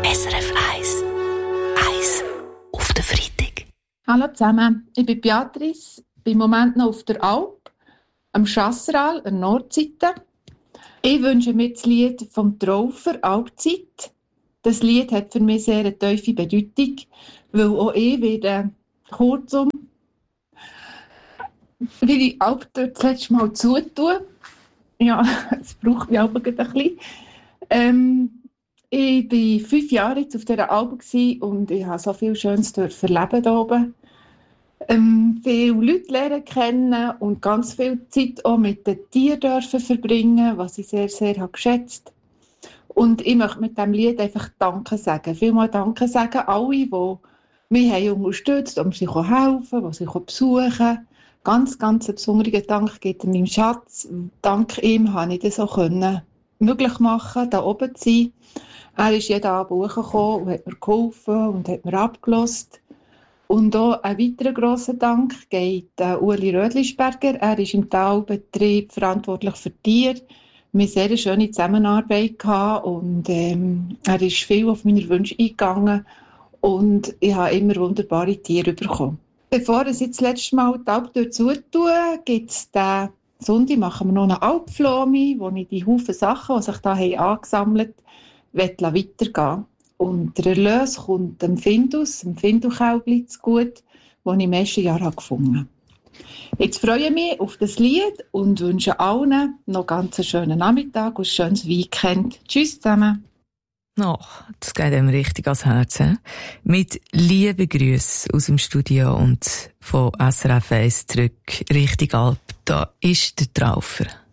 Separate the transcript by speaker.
Speaker 1: SRF 1. 1 auf den Freitag.
Speaker 2: Hallo zusammen, ich bin Beatrice, bin im Moment noch auf der Alp, am Chasseral, an der Nordseite. Ich wünsche mir das Lied vom Traufer «Alpzeit». Das Lied hat für mich sehr eine tiefe Bedeutung, weil auch ich werde kurzum wie die Alp dort das letzte Mal zutun. Ja, es braucht mich aber ein bisschen. Ich war 5 Jahre jetzt auf dieser Alp und ich habe so viel Schönes erleben hier oben. Viele Leute lernen kennen und ganz viel Zeit auch mit den Tieren verbringen, was ich sehr, sehr habe geschätzt. Und ich möchte mit diesem Lied einfach Danke sagen. Vielmal Danke sagen alle, die mich haben unterstützt, um sich helfen, die sich besuchen. Ganz, ganz einen besonderen Dank geht an meinem Schatz. Dank ihm konnte ich das auch möglich machen, hier oben zu sein. Er ist jeden Abend hochgekommen und hat mir geholfen und hat mir abgelost. Und auch ein weiterer grosser Dank geht Ueli Rödlisberger. Er ist im Talbetrieb verantwortlich für Tiere. Wir hatten eine sehr schöne Zusammenarbeit gehabt und er ist viel auf meine Wünsche eingegangen und ich habe immer wunderbare Tiere bekommen. Bevor ich jetzt das letzte Mal die Alp zutue, gibt es den Sonntag, machen wir noch eine Alpflome, wo ich die Haufen Sachen, die sich da angesammelt haben, weitergehen. Und der Erlös kommt dem Findus-Kälbli zugute, das ich im ersten Jahr gefunden habe. Jetzt freue ich mich auf das Lied und wünsche allen noch ganz einen schönen Nachmittag und ein schönes Weekend. Tschüss zusammen.
Speaker 3: Das geht einem richtig ans Herz. Mit lieben Grüßen aus dem Studio und von SRF 1 zurück Richtung Alp. Da ist der Traufer.